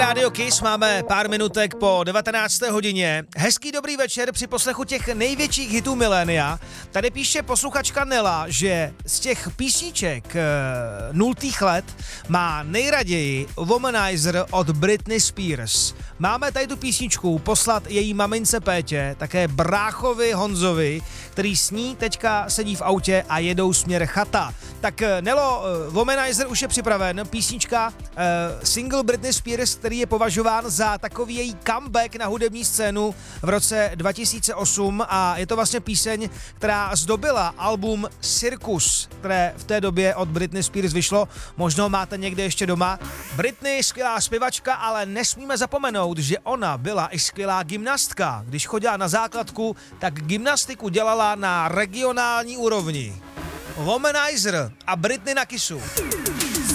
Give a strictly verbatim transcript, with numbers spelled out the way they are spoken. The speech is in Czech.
Radio Kiss, máme pár minutek po devatenácté hodině. Hezký dobrý večer při poslechu těch největších hitů milénia. Tady píše posluchačka Nela, že z těch písniček e, nultých let má nejraději Womanizer od Britney Spears. Máme tady tu písničku poslat její mamince Pétě, také bráchovi Honzovi, který s ní teďka sedí v autě a jedou směr chata. Tak Nelo, Womanizer už je připraven, písnička, e, single Britney Spears, který je považován za takový její comeback na hudební scénu v roce dva tisíce osm a je to vlastně píseň, která zdobila album Circus, které v té době od Britney Spears vyšlo, možno máte někde ještě doma. Britney, skvělá zpěvačka, ale nesmíme zapomenout, že ona byla i skvělá gymnastka. Když chodila na základku, tak gymnastiku dělala na regionální úrovni. Womanizer a Britney na Kissu.